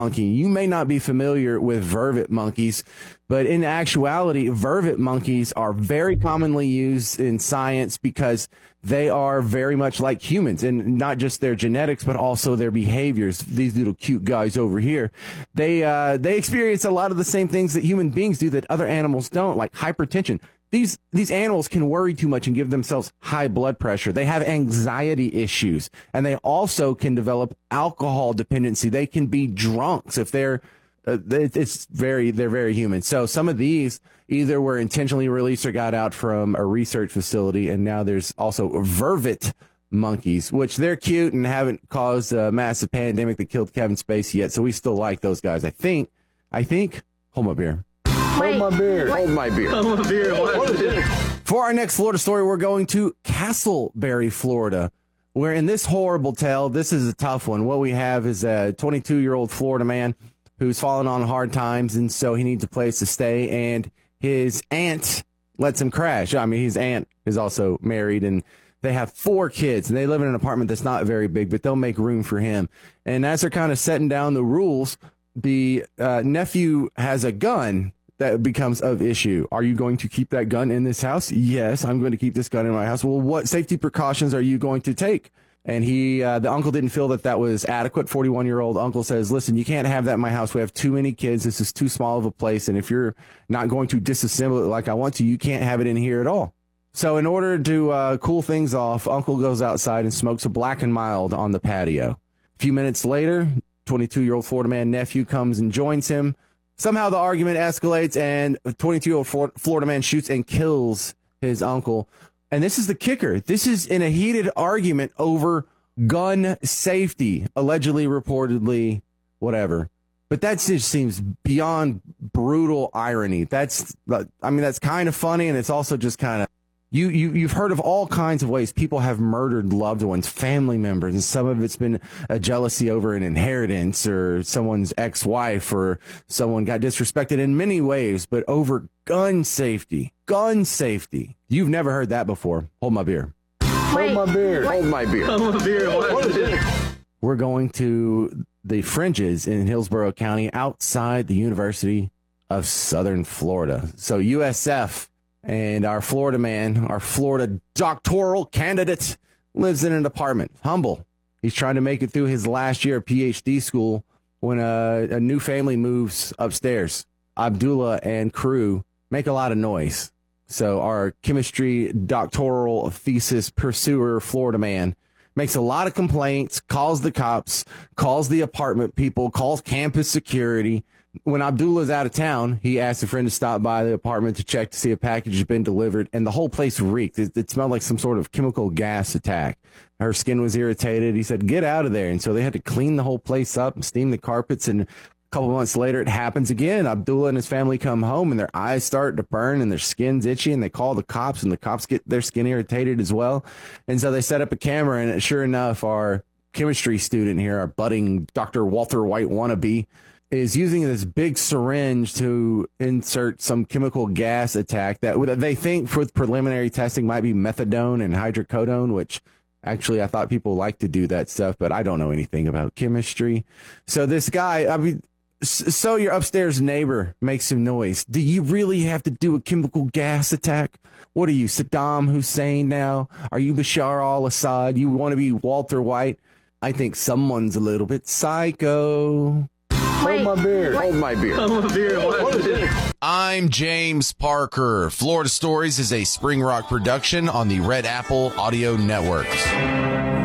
monkey. You may not be familiar with vervet monkeys, but in actuality, vervet monkeys are very commonly used in science because they are very much like humans, and not just their genetics, but also their behaviors. These little cute guys over here, they experience a lot of the same things that human beings do that other animals don't, like hypertension. These animals can worry too much and give themselves high blood pressure. They have anxiety issues, and they also can develop alcohol dependency. They can be drunks if they're very human. So some of these either were intentionally released or got out from a research facility, and now there's also vervet monkeys, which they're cute and haven't caused a massive pandemic that killed Kevin Spacey yet. So we still like those guys. I think. Hold my beer. Hold my beer. Hold my beer. Hold my beer. What is it? For our next Florida story, we're going to Castleberry, Florida, where in this horrible tale, this is a tough one. What we have is a 22-year-old Florida man who's fallen on hard times, and so he needs a place to stay, and his aunt lets him crash. I mean, his aunt is also married, and they have 4 kids, and they live in an apartment that's not very big, but they'll make room for him. And as they're kind of setting down the rules, the nephew has a gun that becomes of issue. Are you going to keep that gun in this house? Yes, I'm going to keep this gun in my house. Well, what safety precautions are you going to take? And the uncle didn't feel that was adequate. 41-year-old uncle says, listen, you can't have that in my house. We have too many kids. This is too small of a place. And if you're not going to disassemble it like I want to, you can't have it in here at all. So in order to cool things off, uncle goes outside and smokes a Black and Mild on the patio. A few minutes later, 22-year-old Florida man nephew comes and joins him. Somehow the argument escalates, and a 22-year-old Florida man shoots and kills his uncle. And this is the kicker. This is in a heated argument over gun safety, allegedly, reportedly, whatever. But that just seems beyond brutal irony. That's kind of funny, and it's also just kind of, you've heard of all kinds of ways people have murdered loved ones, family members, and some of it's been a jealousy over an inheritance or someone's ex-wife or someone got disrespected in many ways, but over gun safety. You've never heard that before. Hold my beer. Hold my beer. Hold my beer. Hold my beer. What is it? We're going to the Fringes in Hillsborough County outside the University of Southern Florida. So USF. And our Florida man, our Florida doctoral candidate, lives in an apartment. Humble. He's trying to make it through his last year of PhD school when a new family moves upstairs. Abdullah and crew make a lot of noise. So our chemistry doctoral thesis pursuer Florida man makes a lot of complaints, calls the cops, calls the apartment people, calls campus security. When Abdullah's out of town, he asked a friend to stop by the apartment to check to see a package has been delivered, and the whole place reeked. It smelled like some sort of chemical gas attack. Her skin was irritated. He said, get out of there. And so they had to clean the whole place up and steam the carpets, and a couple of months later, it happens again. Abdullah and his family come home, and their eyes start to burn, and their skin's itchy, and they call the cops, and the cops get their skin irritated as well. And so they set up a camera, and sure enough, our chemistry student here, our budding Dr. Walter White wannabe, is using this big syringe to insert some chemical gas attack that they think with preliminary testing might be methadone and hydrocodone, which actually I thought people like to do that stuff, but I don't know anything about chemistry. So this guy, so your upstairs neighbor makes some noise. Do you really have to do a chemical gas attack? What are you, Saddam Hussein now? Are you Bashar al-Assad? You want to be Walter White? I think someone's a little bit psycho. Hold my beer. Hold my beer. Hold my beer. What is it? I'm James Parker. Florida Stories is a Spring Rock production on the Red Apple Audio Networks.